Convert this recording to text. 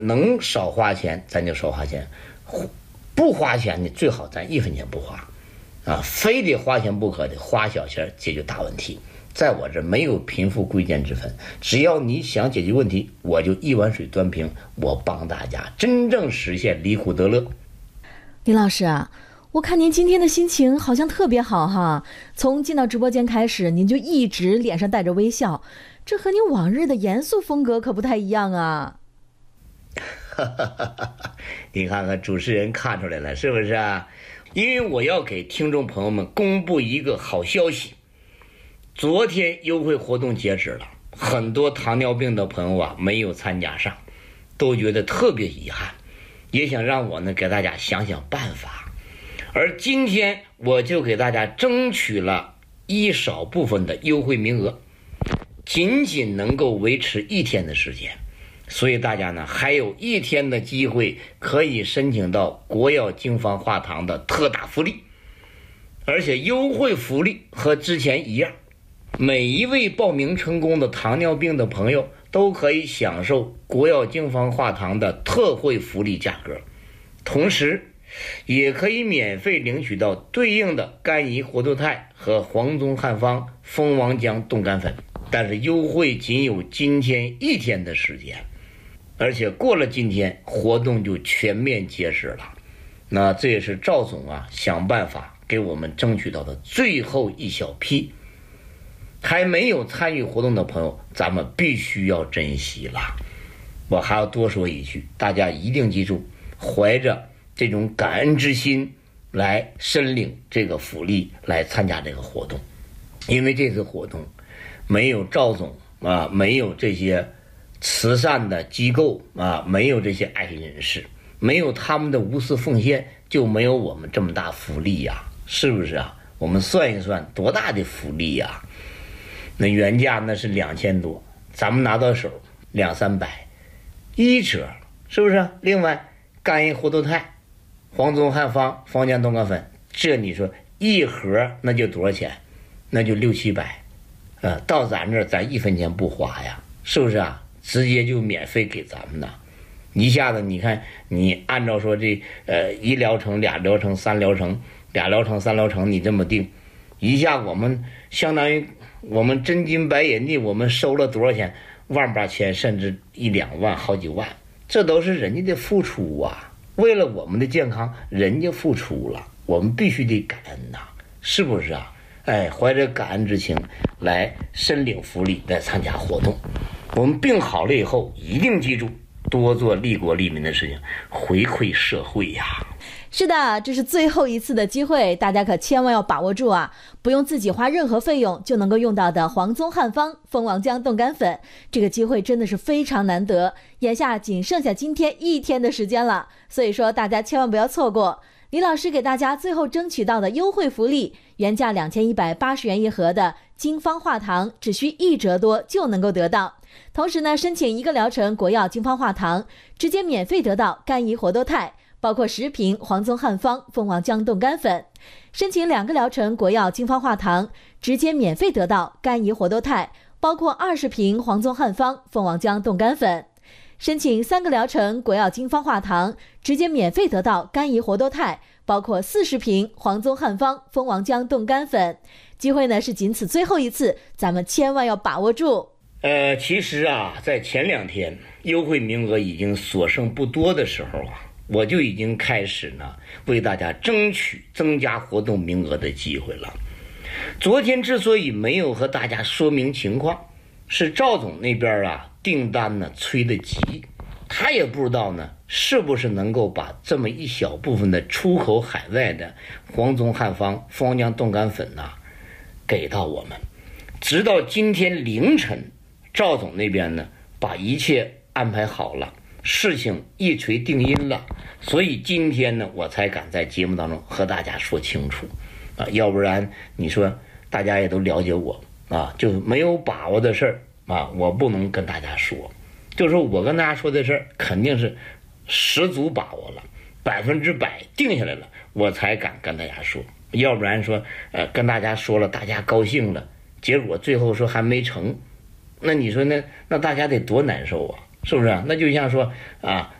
能少花钱咱就少花钱，不花钱的最好咱1分钱不花啊，非得花钱不可的，花小钱解决大问题。在我这没有贫富贵贱之分，只要你想解决问题，我就一碗水端平，我帮大家真正实现离苦得乐。 李老师啊，我看您今天的心情好像特别好哈，从进到直播间开始，您就一直脸上带着微笑，这和您往日的严肃风格可不太一样啊。 你看看主持人看出来了是不是啊？因为我要给听众朋友们公布一个好消息，昨天优惠活动截止了，很多糖尿病的朋友啊没有参加上，都觉得特别遗憾，也想让我呢给大家想想办法。而今天我就给大家争取了一少部分的优惠名额，仅仅能够维持1天的时间，所以大家呢还有1天的机会可以申请到国药经方化糖的特大福利，而且优惠福利和之前一样，每一位报名成功的糖尿病的朋友都可以享受国药经方化糖的特惠福利价格，同时也可以免费领取到对应的甘怡活动肽和黄宗汉方蜂王浆冻干粉，但是优惠仅有今天1天的时间，而且过了今天活动就全面截止了。那这也是赵总啊想办法给我们争取到的最后一小批，还没有参与活动的朋友咱们必须要珍惜了。我还要多说一句，大家一定记住，怀着这种感恩之心来申领这个福利，来参加这个活动。因为这次活动没有赵总啊，没有这些慈善的机构啊，没有这些爱心人士，没有他们的无私奉献，就没有我们这么大福利呀，是不是啊？我们算一算多大的福利呀！那原价那是2000多，咱们拿到手200-300，1折，是不是？另外甘怡活动肽、黄宗汉方蜂浆冻干粉，这你说一盒那就多少钱？那就600-700，到咱这儿咱1分钱不花呀，是不是啊？直接就免费给咱们呐！一下子你看，你按照说这1疗程、2疗程、3疗程、2疗程、3疗程，你这么定，一下我们相当于我们真金白银的，我们收了多少钱？1把千，甚至1-2万，好几万，这都是人家的付出啊！为了我们的健康，人家付出了，我们必须得感恩呐，是不是啊？怀着感恩之情来申领福利，来参加活动。我们病好了以后，一定记住多做利国利民的事情，回馈社会呀。 是的，这是最后一次的机会，大家可千万要把握住啊！不用自己花任何费用就能够用到的黄宗汉方蜂王浆冻干粉，这个机会真的是非常难得，眼下仅剩下今天1天的时间了，所以说大家千万不要错过。李老师给大家最后争取到的优惠福利，原价2180元一盒的经方化糖，只需1折多就能够得到。同时呢，申请1个疗程国药经方化糖，直接免费得到甘怡活动肽，包括10瓶黄宗汉方蜂王浆冻干粉；申请2个疗程国药经方化糖，直接免费得到甘怡活动肽，包括20瓶黄宗汉方蜂王浆冻干粉；申请3个疗程国药经方化糖，直接免费得到甘怡活动肽，包括40瓶黄宗汉方蜂王浆冻干粉。机会呢是仅此最后一次，咱们千万要把握住。 其实啊，在前2天优惠名额已经所剩不多的时候啊，我就已经开始呢为大家争取增加活动名额的机会了。昨天之所以没有和大家说明情况，是赵总那边啊订单呢催得急，他也不知道呢是不是能够把这么一小部分的出口海外的黄宗汉方蜂王浆冻干粉呢给到我们。直到今天凌晨，赵总那边呢把一切安排好了，事情一锤定音了，所以今天呢我才敢在节目当中和大家说清楚啊，要不然你说大家也都了解我啊，就没有把握的事儿啊，我不能跟大家说，就是说我跟大家说的事儿肯定是十足把握了，100%定下来了，我才敢跟大家说，要不然说跟大家说了，大家高兴了，结果最后说还没成，那你说那大家得多难受啊！ 是不是？那就像说啊，